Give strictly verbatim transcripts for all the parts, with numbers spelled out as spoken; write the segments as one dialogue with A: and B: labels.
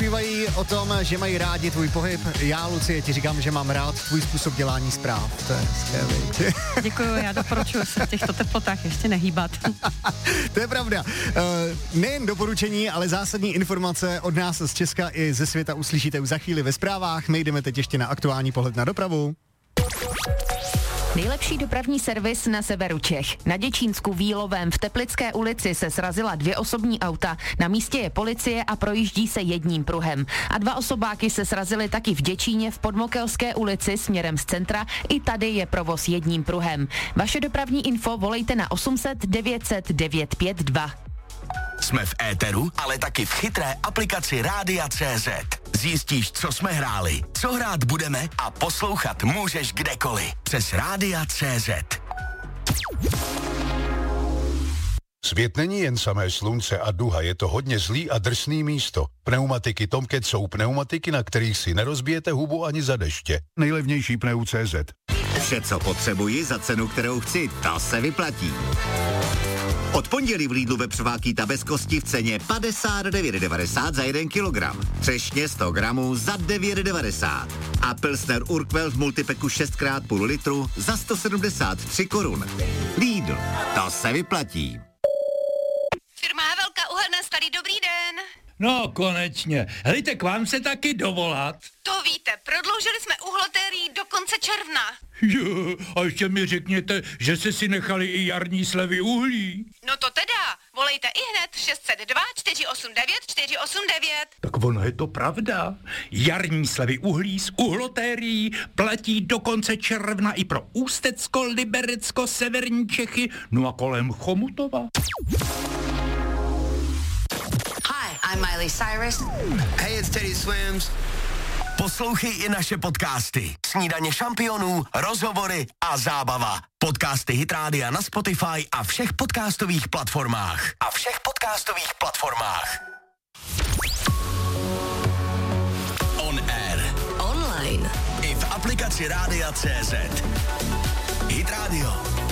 A: zpívají o tom, že mají rádi tvůj pohyb. Já, Lucie, ti říkám, že mám rád tvůj způsob dělání zpráv. To je hezké.
B: Děkuju, já doporučuji se v těchto teplotách ještě nehýbat.
A: To je pravda. Uh, nejen doporučení, ale zásadní informace od nás z Česka i ze světa uslyšíte už za chvíli ve zprávách. My jdeme teď ještě na aktuální pohled na dopravu.
C: Nejlepší dopravní servis na severu Čech. Na Děčínsku v Jílovém v Teplické ulici se srazila dvě osobní auta. Na místě je policie a projíždí se jedním pruhem. A dva osobáky se srazily taky v Děčíně v Podmokelské ulici směrem z centra. I tady je provoz jedním pruhem. Vaše dopravní info volejte na osm set devět set devět pět dva.
D: Jsme v éteru, ale taky v chytré aplikaci Rádia tečka cé zet. Zjistíš, co jsme hráli, co hrát budeme a poslouchat můžeš kdekoliv. Přes Rádia tečka cé zet.
E: Svět není jen samé slunce a duha, je to hodně zlý a drsný místo. Pneumatiky Tomcat jsou pneumatiky, na kterých si nerozbijete hubu ani za deště. Nejlevnější pneu tečka cé zet.
F: Vše, co potřebuji za cenu, kterou chci, to se vyplatí. Od pondělí v Lidlu vepřová bez kosti v ceně padesát devět devadesát za jeden kilogram. Třešně sto gramů za devět devadesát. A Pilsner Urquell v multipeku šest krát půl litru za sto sedmdesát tři korun. Lidl, to se vyplatí.
G: Firma Havelka Uhelné Starý, dobrý den.
H: No, konečně. Helejte, k vám se taky dovolat.
G: To víte, prodloužili jsme uhlotérií do konce června.
H: Jo, a ještě mi řekněte, že se si nechali i jarní slevy uhlí.
G: No to teda, volejte i hned šest set dva čtyři osm devět čtyři osm devět.
H: Tak ono je to pravda. Jarní slevy uhlí z uhlotérií platí do konce června i pro Ústecko, Liberecko, Severní Čechy, no a kolem Chomutova.
I: I'm Miley Cyrus.
D: Hey, it's Teddy Swims. Poslouchej i naše podcasty. Snídaně šampionů, rozhovory a zábava. Podcasty Hit Rádia na Spotify a všech podcastových platformách. A všech podcastových platformách. On air.
I: Online.
D: I v aplikaci Rádia tečka cé zet. Hit Radio.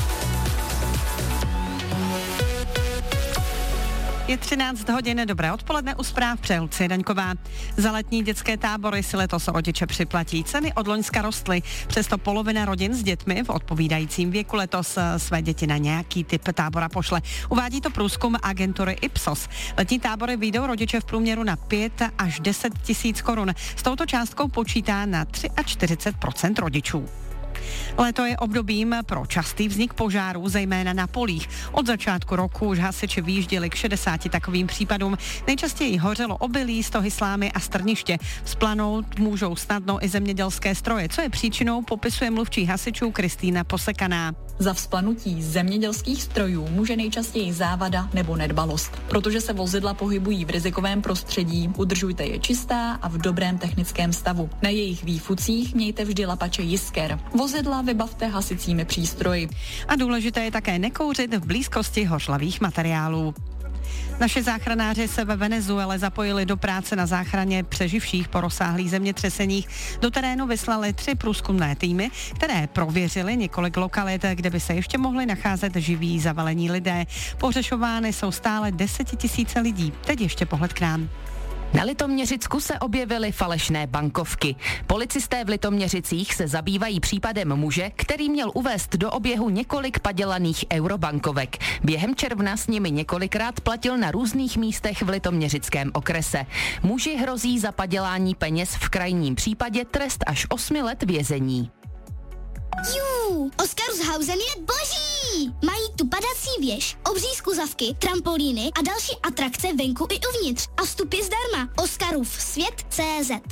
B: Je třináct hodin, dobré odpoledne, u zpráv přeje Lucie Daňková. Za letní dětské tábory si letos rodiče připlatí. Ceny od loňska rostly, přesto polovina rodin s dětmi v odpovídajícím věku letos své děti na nějaký typ tábora pošle. Uvádí to průzkum agentury Ipsos. Letní tábory vyjdou rodiče v průměru na pět až deset tisíc korun. S touto částkou počítá na čtyřicet tři procent rodičů. Léto je obdobím pro častý vznik požárů, zejména na polích. Od začátku roku už hasiči vyjížděli k šedesáti takovým případům. Nejčastěji hořelo obilí, stohy slámy a strniště. Vzplanout můžou snadno i zemědělské stroje. Co je příčinou, popisuje mluvčí hasičů Kristýna Posekaná.
J: Za vzplanutí zemědělských strojů může nejčastěji závada nebo nedbalost. Protože se vozidla pohybují v rizikovém prostředí, udržujte je čistá a v dobrém technickém stavu. Na jejich výfucích mějte vždy lapače jisker. Vozidla vybavte hasicími přístroji.
B: A důležité je také nekouřit v blízkosti hořlavých materiálů. Naši záchranáři se ve Venezuele zapojili do práce na záchraně přeživších po rozsáhlých zemětřeseních. Do terénu vyslali tři průzkumné týmy, které prověřily několik lokalit, kde by se ještě mohli nacházet živí zavalení lidé. Pohřešovány jsou stále desetitisíce lidí. Teď ještě pohled k nám.
C: Na Litoměřicku se objevily falešné bankovky. Policisté v Litoměřicích se zabývají případem muže, který měl uvést do oběhu několik padělaných eurobankovek. Během června s nimi několikrát platil na různých místech v Litoměřickém okrese. Muži hrozí za padělání peněz v krajním případě trest až osmi let vězení.
K: Jú, Oscarshausen je boží! Mají tu padací věž, obří skuzavky, trampolíny a další atrakce venku i uvnitř. A vstup je zdarma. Oscarův svět tečka cé zet.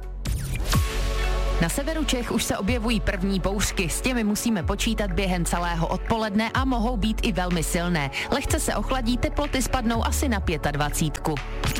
C: Na severu Čech už se objevují první bouřky, s těmi musíme počítat během celého odpoledne a mohou být i velmi silné. Lehce se ochladí, teploty spadnou asi na dvacítku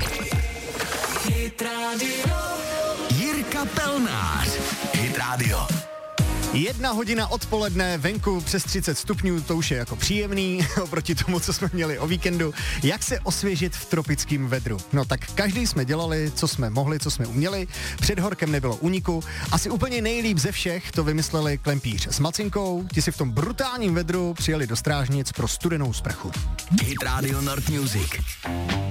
C: pět.
D: Jirka Pelnář. Hit Radio.
A: Jedna hodina odpoledne, venku přes třicet stupňů, to už je jako příjemný oproti tomu, co jsme měli o víkendu. Jak se osvěžit v tropickém vedru? No tak každý jsme dělali, co jsme mohli, co jsme uměli. Před horkem nebylo úniku. Asi úplně nejlíp ze všech to vymysleli Klempíř s Macinkou. Ti si v tom brutálním vedru přijeli do Strážnic pro studenou sprchu.
D: Hit Radio North Music.